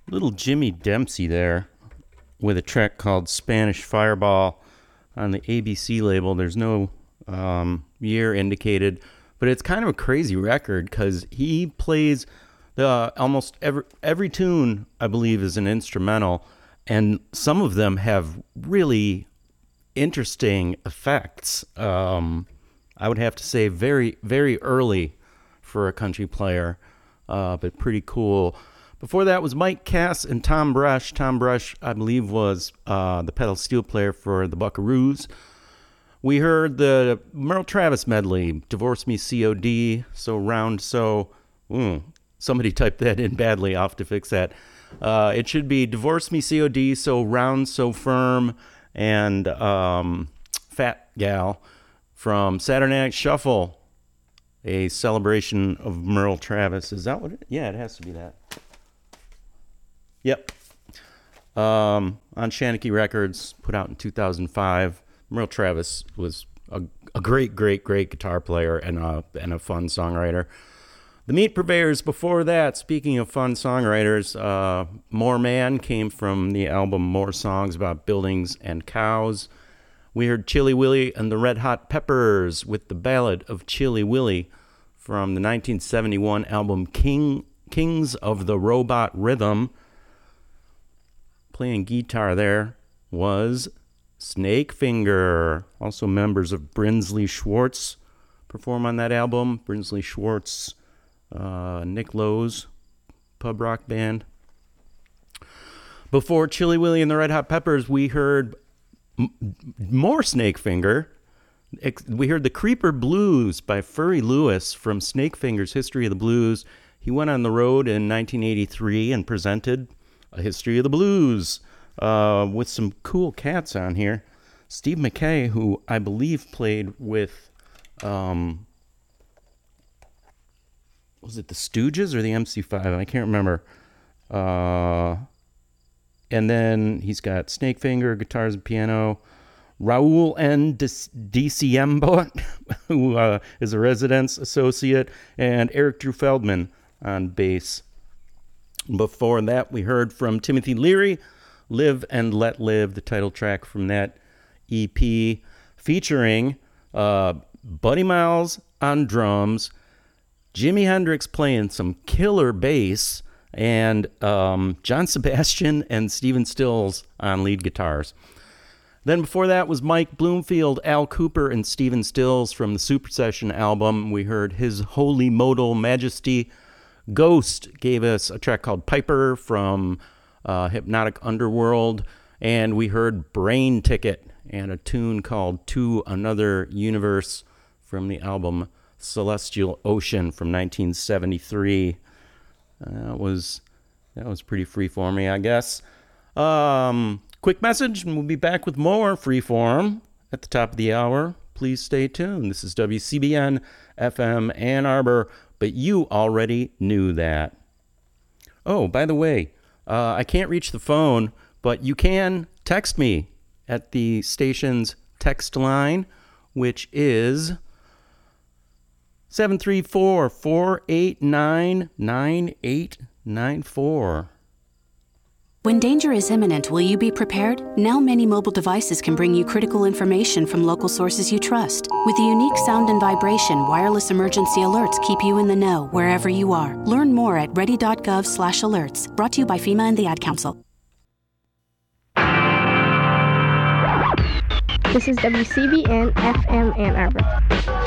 Little Jimmy Dempsey there with a track called Spanish Fireball on the ABC label. There's no year indicated, but it's kind of a crazy record because he plays almost every tune, I believe, is an instrumental, and some of them have really interesting effects. I would have to say very, very early for a country player, but pretty cool. Before that was Mike Cass and Tom Brush. Tom Brush, I believe, was the pedal steel player for the Buckaroos. We heard the Merle Travis medley, Divorce Me COD, So Round So. Somebody typed that in badly. I'll have to fix that. It should be Divorce Me COD, So Round So Firm, and Fat Gal from Saturday Night Shuffle, a celebration of Merle Travis. Is that what it is? Yeah, it has to be that. Yep. On Shanachie Records, put out in 2005. Merle Travis was a great guitar player and a fun songwriter. The Meat Purveyors before that, speaking of fun songwriters, More Man came from the album More Songs About Buildings and Cows. We heard Chilly Willy and the Red Hot Peppers with the Ballad of Chilly Willy from the 1971 album Kings of the Robot Rhythm. Playing guitar there was Snakefinger, also members of Brinsley Schwarz perform on that album. Brinsley Schwarz, Nick Lowe's pub rock band. Before Chilly Willy and the Red Hot Peppers, we heard more Snakefinger. We heard The Creeper Blues by Furry Lewis from Snakefinger's History of the Blues. He went on the road in 1983 and presented A History of the Blues with some cool cats on here. Steve McKay, who I believe played with, was it the Stooges or the MC5? I can't remember. And then he's got Snakefinger, guitars and piano. Raul N. DiCiembo, who is a residence associate, and Eric Drew Feldman on bass. Before that, we heard from Timothy Leary, Live and Let Live, the title track from that EP, featuring Buddy Miles on drums, Jimi Hendrix playing some killer bass, and John Sebastian and Stephen Stills on lead guitars. Then before that was Mike Bloomfield, Al Cooper, and Stephen Stills from the Super Session album. We heard His Holy Modal Majesty. Ghost gave us a track called Piper from Hypnotic Underworld, and we heard Brain Ticket and a tune called To Another Universe from the album Celestial Ocean from 1973. That was pretty freeformy, I guess. Quick message, and we'll be back with more Freeform at the top of the hour. Please stay tuned. This is WCBN FM Ann Arbor, but you already knew that. Oh, by the way, I can't reach the phone, but you can text me at the station's text line, which is 734-489-9894. When danger is imminent, will you be prepared? Now many mobile devices can bring you critical information from local sources you trust. With the unique sound and vibration, wireless emergency alerts keep you in the know wherever you are. Learn more at ready.gov/alerts. Brought to you by FEMA and the Ad Council. This is WCBN FM Ann Arbor.